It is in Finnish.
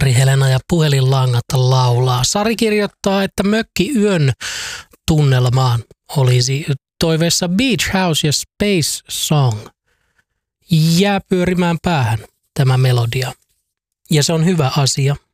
Mari Helena ja Puhelinlangat laulaa. Sari kirjoittaa, että mökkiyön tunnelmaan olisi toiveessa Beach House ja Space Song. Jää pyörimään päähän tämä melodia. Ja se on hyvä asia.